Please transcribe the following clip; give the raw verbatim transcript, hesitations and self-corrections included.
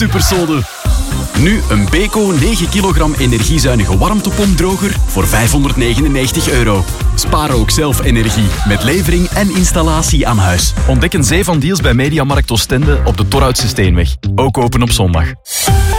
Supersode. Nu een Beko negen kilogram energiezuinige warmtepompdroger voor vijfhonderdnegenennegentig euro. Spaar ook zelf energie met levering en installatie aan huis. Ontdek een zee van deals bij Mediamarkt Oostende op de Torhoutse Steenweg. Ook open op zondag.